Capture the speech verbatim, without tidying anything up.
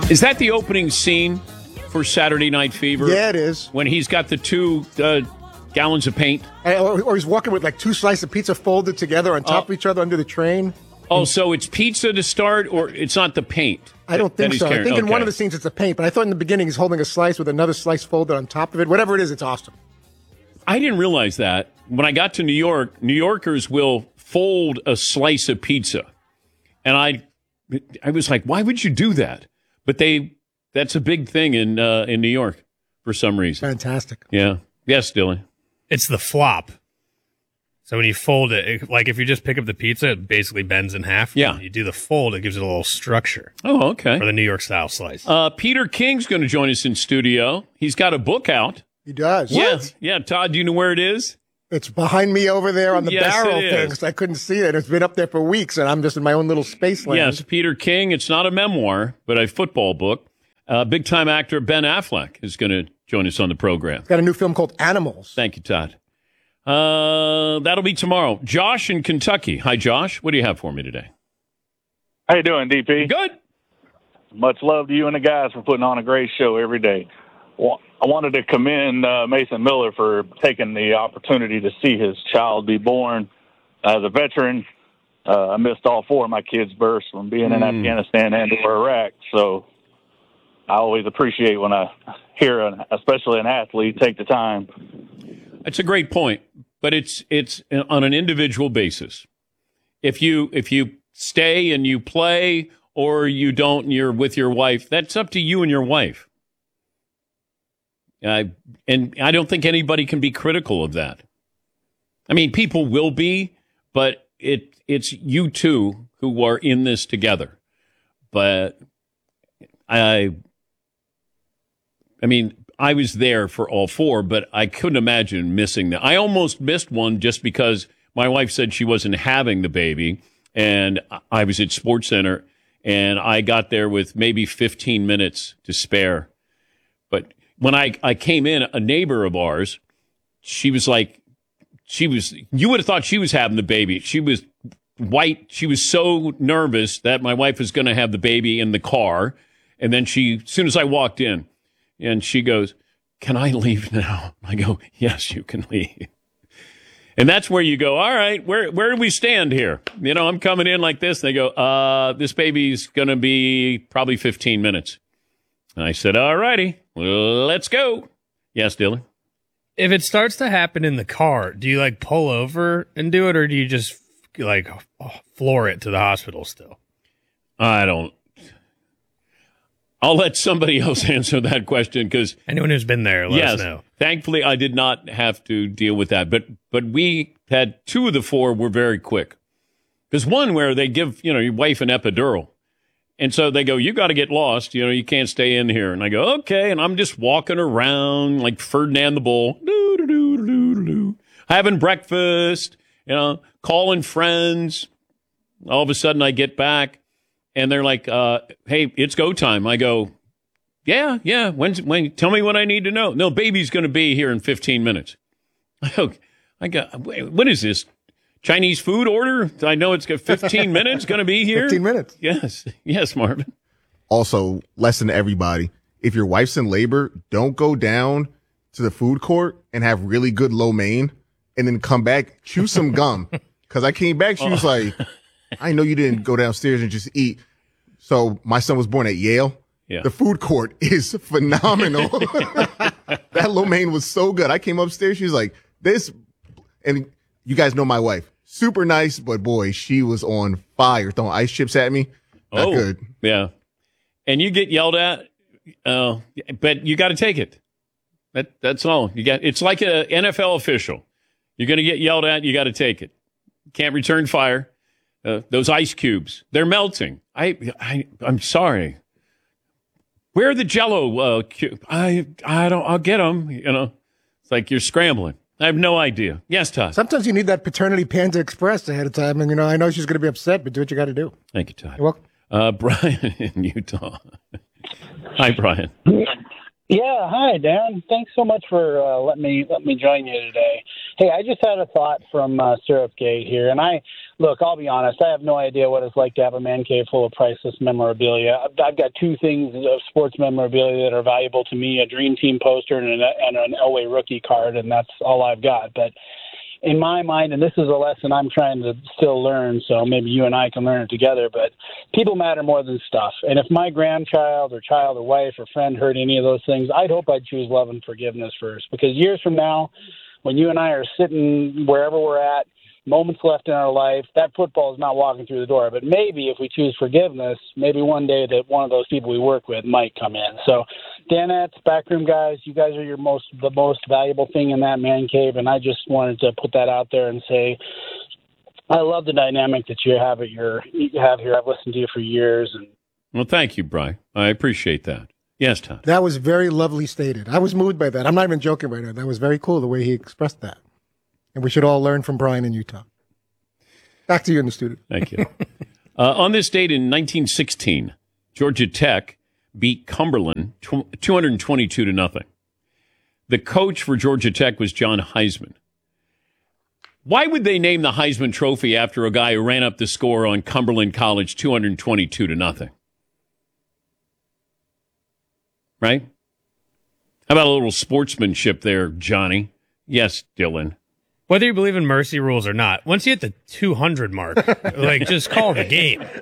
Is that the opening scene for Saturday Night Fever? Yeah, it is. When he's got the two uh, gallons of paint? Or, or he's walking with like two slices of pizza folded together on top oh. of each other under the train. Oh, so it's pizza to start, or it's not the paint? I don't think so. Carrying. I think in okay. one of the scenes it's the paint, but I thought in the beginning he's holding a slice with another slice folded on top of it. Whatever it is, it's awesome. I didn't realize that. When I got to New York, New Yorkers will fold a slice of pizza. And I I was like, why would you do that? But they that's a big thing in uh, in New York for some reason. Fantastic. Yeah. Yes, Dylan. It's the flop. So when you fold it, it, like if you just pick up the pizza, it basically bends in half. Yeah. When you do the fold, it gives it a little structure. Oh, okay. For the New York style slice. Uh, Peter King's going to join us in studio. He's got a book out. He does. Yeah. Yeah. Todd, do you know where it is? It's behind me over there on the Yes, barrel it thing is. because I couldn't see it. It's been up there for weeks, and I'm just in my own little space land. Yes, Peter King. It's not a memoir, but a football book. Uh, big-time actor Ben Affleck is going to join us on the program. He's got a new film called Animals. Thank you, Todd. Uh, that'll be tomorrow. Josh in Kentucky. Hi, Josh. What do you have for me today? How you doing, D P? Good. Much love to you and the guys for putting on a great show every day. Well, I wanted to commend uh, Mason Miller for taking the opportunity to see his child be born. As a veteran, uh, I missed all four of my kids' births from being in Mm. Afghanistan and or Iraq, so I always appreciate when I hear, an, especially an athlete, take the time. That's a great point, but it's it's on an individual basis. If you if you stay and you play, or you don't, and you're with your wife, that's up to you and your wife. Uh, and I don't think anybody can be critical of that. I mean, people will be, but it it's you two who are in this together. But I, I mean, I was there for all four, but I couldn't imagine missing that. I almost missed one just because my wife said she wasn't having the baby, and I was at SportsCenter, and I got there with maybe fifteen minutes to spare. But when I, I came in, a neighbor of ours, she was like, she was, you would have thought she was having the baby. She was white. She was so nervous that my wife was going to have the baby in the car. And then she, as soon as I walked in, and she goes, "Can I leave now?" I go, "Yes, you can leave." And that's where you go, all right, where where do we stand here? You know, I'm coming in like this. And they go, uh, this baby's going to be probably fifteen minutes. And I said, all righty, let's go. Yes, Dylan? If it starts to happen in the car, do you like pull over and do it, or do you just like floor it to the hospital still? I don't. I'll let somebody else answer that question because anyone who's been there, let yes, us know. Thankfully, I did not have to deal with that, but but we had two of the four were very quick. There's one where they give you know your wife an epidural, and so they go, "You got to get lost. You know, you can't stay in here." And I go, "Okay," and I'm just walking around like Ferdinand the Bull, doo, doo, doo, doo, doo, having breakfast, you know, calling friends. All of a sudden, I get back. And they're like, uh, "Hey, it's go time." I go, "Yeah, yeah. When's when? Tell me what I need to know." "No, baby's going to be here in fifteen minutes." I go, I got. What is this? Chinese food order? I know it's got fifteen minutes. Going to be here. Fifteen minutes. Yes, yes, Marvin. Also, lesson to everybody: if your wife's in labor, don't go down to the food court and have really good lo mein, and then come back chew some gum. Because I came back, she was like, "I know you didn't go downstairs and just eat." So my son was born at Yale. Yeah. The food court is phenomenal. That lo mein was so good. I came upstairs. She was like, this, and you guys know my wife. Super nice, but boy, she was on fire, throwing ice chips at me. Not oh, good. Yeah. And you get yelled at, uh, but you got to take it. That That's all. You got. It's like an N F L official. You're going to get yelled at. You got to take it. Can't return fire. Uh, those ice cubes, they're melting. I, I, I'm sorry. Where are the Jell-O uh, cube? I, I don't. I'll get them. You know, it's like you're scrambling. I have no idea. Yes, Todd. Sometimes you need that paternity Panda Express ahead of time, and you know, I know she's going to be upset, but do what you got to do. Thank you, Todd. You're welcome. Uh, Brian in Utah. Hi, Brian. Yeah, hi, Dan. Thanks so much for uh, letting me let me join you today. Hey, I just had a thought from uh, Syrupgate here, and I look. I'll be honest. I have no idea what it's like to have a man cave full of priceless memorabilia. I've, I've got two things of sports memorabilia that are valuable to me: a Dream Team poster and an, and an Elway rookie card, and that's all I've got. But in my mind, and this is a lesson I'm trying to still learn, so maybe you and I can learn it together, but people matter more than stuff. And if my grandchild or child or wife or friend heard any of those things, I'd hope I'd choose love and forgiveness first. Because years from now, when you and I are sitting wherever we're at, moments left in our life, that football is not walking through the door. But maybe if we choose forgiveness, maybe one day that one of those people we work with might come in. So, Danettes, backroom guys, you guys are your most the most valuable thing in that man cave, and I just wanted to put that out there and say I love the dynamic that you have at your you have here. I've listened to you for years. And Well, thank you, Bri. I appreciate that. Yes, Todd. That was very lovely stated. I was moved by that. I'm not even joking right now. That was very cool the way he expressed that. And we should all learn from Brian in Utah. Back to you in the studio. Thank you. uh, on this date in nineteen sixteen, Georgia Tech beat Cumberland two hundred twenty-two to nothing. The coach for Georgia Tech was John Heisman. Why would they name the Heisman Trophy after a guy who ran up the score on Cumberland College two hundred twenty-two to nothing? Right? How about a little sportsmanship there, Johnny? Yes, Dylan. Whether you believe in mercy rules or not, once you hit the two hundred mark, like, just call the game.